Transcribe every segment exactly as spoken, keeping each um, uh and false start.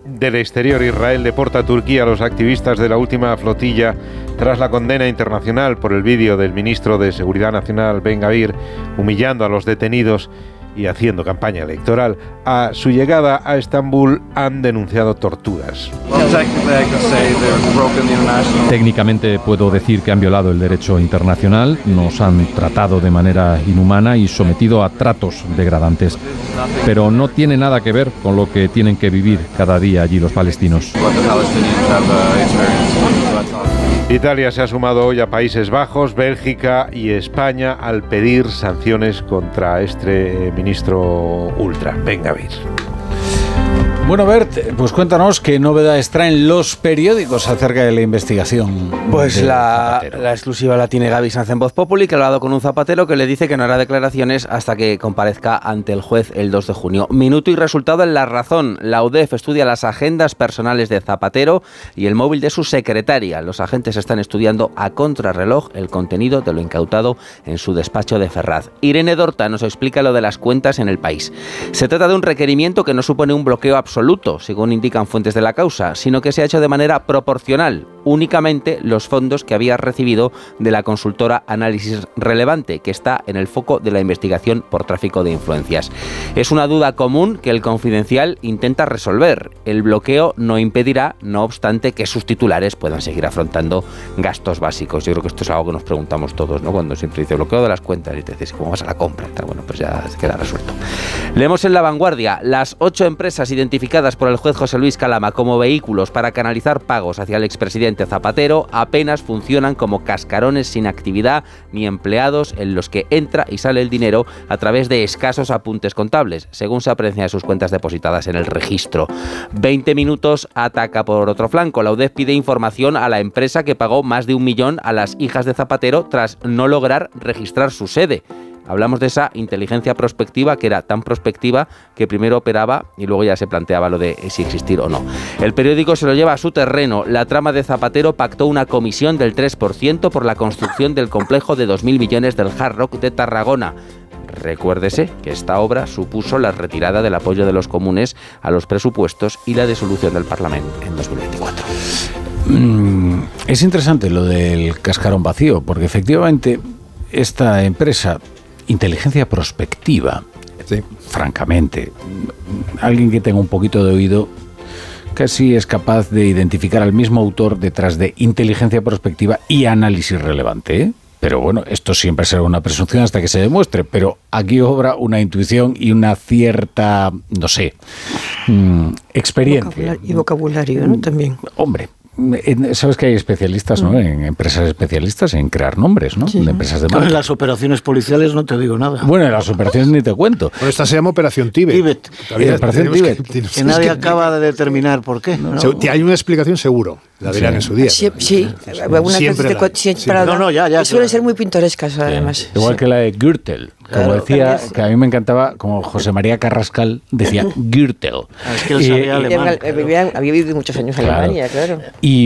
del Exterior, Israel deporta a Turquía a los activistas de la última flotilla tras la condena internacional por el vídeo del ministro de Seguridad Nacional, Ben Gvir, humillando a los detenidos y haciendo campaña electoral. A su llegada a Estambul han denunciado torturas. Técnicamente puedo decir que han violado el derecho internacional, nos han tratado de manera inhumana y sometido a tratos degradantes. Pero no tiene nada que ver con lo que tienen que vivir cada día allí los palestinos. Italia se ha sumado hoy a Países Bajos, Bélgica y España al pedir sanciones contra este ministro ultra, Ben Gvir. Bueno, Bert, pues cuéntanos qué novedades traen los periódicos acerca de la investigación. Pues la, la exclusiva la tiene Gaby Sanz en Voz Populi, que ha hablado con un zapatero que le dice que no hará declaraciones hasta que comparezca ante el juez el dos de junio. Minuto y resultado en La Razón. La U D E F estudia las agendas personales de Zapatero y el móvil de su secretaria. Los agentes están estudiando a contrarreloj el contenido de lo incautado en su despacho de Ferraz. Irene Dorta nos explica lo de las cuentas en El País. Se trata de un requerimiento que no supone un bloqueo absoluto absoluto, según indican fuentes de la causa, sino que se ha hecho de manera proporcional, únicamente los fondos que había recibido de la consultora Análisis Relevante, que está en el foco de la investigación por tráfico de influencias. Es una duda común que el Confidencial intenta resolver. El bloqueo no impedirá, no obstante, que sus titulares puedan seguir afrontando gastos básicos. Yo creo que esto es algo que nos preguntamos todos, ¿no? Cuando siempre dice bloqueo de las cuentas y te dices, ¿cómo vas a la compra? Bueno, pues ya se queda resuelto. Leemos en La Vanguardia, las ocho empresas identificadas por el juez José Luis Calama como vehículos para canalizar pagos hacia el expresidente Zapatero apenas funcionan como cascarones sin actividad ni empleados en los que entra y sale el dinero a través de escasos apuntes contables, según se aprecia de sus cuentas depositadas en el registro. veinte minutos ataca por otro flanco. La U D E F pide información a la empresa que pagó más de un millón a las hijas de Zapatero tras no lograr registrar su sede. Hablamos de esa inteligencia prospectiva que era tan prospectiva que primero operaba y luego ya se planteaba lo de si existir o no. El periódico se lo lleva a su terreno. La trama de Zapatero pactó una comisión del tres por ciento por la construcción del complejo de dos mil millones del Hard Rock de Tarragona. Recuérdese que esta obra supuso la retirada del apoyo de los comunes a los presupuestos y la disolución del Parlamento en dos mil veinticuatro. Mm, es interesante lo del cascarón vacío, porque efectivamente esta empresa, inteligencia prospectiva, sí, francamente, alguien que tenga un poquito de oído casi es capaz de identificar al mismo autor detrás de inteligencia prospectiva y análisis relevante, ¿eh? Pero bueno, esto siempre será una presunción hasta que se demuestre, pero aquí obra una intuición y una cierta, no sé, mmm, experiencia. Vocabulario, y vocabulario, ¿no? También. Hombre, sabes que hay especialistas, ¿no? En empresas especialistas en crear nombres, ¿no? Sí. De empresas de marca. En las operaciones policiales no te digo nada. Bueno, en las operaciones ni te cuento. Bueno, esta se llama Operación Tíbet. Tíbet. Eh, Operación Tíbet. Que, que nadie acaba de determinar por qué. ¿no? Se, hay una explicación seguro. La dirán sí. en su día. Sí, sí. Algunas siempre, veces te, siempre no, no, ya, ya, suelen claro. ser muy pintorescas, además. Sí. Igual sí. que la de Gürtel. Como claro, decía, que a mí me encantaba, como José María Carrascal decía Gürtel. Ah, es que él sabía y, alemán. Y, vivía, había vivido muchos años en claro. Alemania, claro. Y,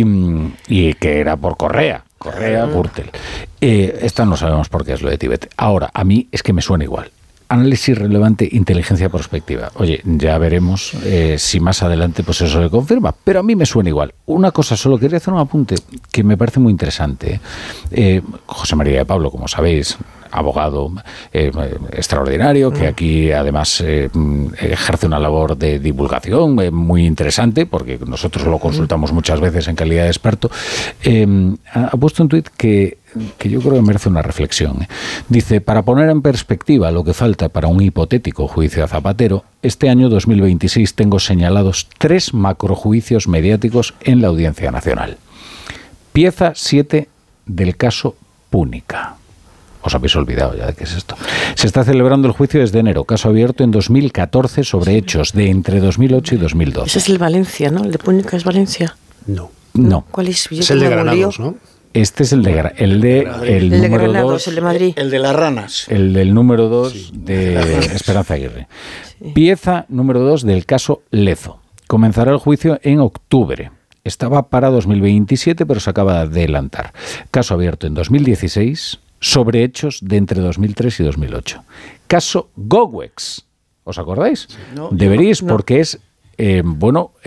y que era por Correa. Correa, mm. Gürtel. Eh, esta no sabemos por qué es lo de Tíbet. Ahora, a mí es que me suena igual. Análisis relevante, inteligencia prospectiva. Oye, ya veremos eh, si más adelante pues eso se confirma, pero a mí me suena igual. Una cosa, solo quería hacer un apunte que me parece muy interesante. Eh, José María de Pablo, como sabéis, abogado eh, extraordinario, que aquí además eh, ejerce una labor de divulgación eh, muy interesante, porque nosotros lo consultamos muchas veces en calidad de experto, eh, ha puesto un tuit que que yo creo que merece una reflexión. Dice, para poner en perspectiva lo que falta para un hipotético juicio a Zapatero, este año dos mil veintiséis tengo señalados tres macrojuicios mediáticos en la Audiencia Nacional. Pieza siete del caso Púnica. Os habéis olvidado ya de qué es esto. Se está celebrando el juicio desde enero, caso abierto en dos mil catorce sobre hechos de entre dos mil ocho y dos mil doce. Ese es el Valencia, ¿no? El de Púnica es Valencia. No. No. ¿Cuál es? Es el de Granados, ¿no? Este es el de el de el, el de número Granados, dos, el de Madrid, el de las ranas, el del número dos sí. de Esperanza Aguirre. Sí. Pieza número dos del caso Lezo. Comenzará el juicio en octubre. Estaba para dos mil veintisiete, pero se acaba de adelantar. Caso abierto en dos mil dieciséis sobre hechos de entre dos mil tres y dos mil ocho. Caso Gowex. ¿Os acordáis? Sí. No, Deberíais, no. porque es eh, bueno.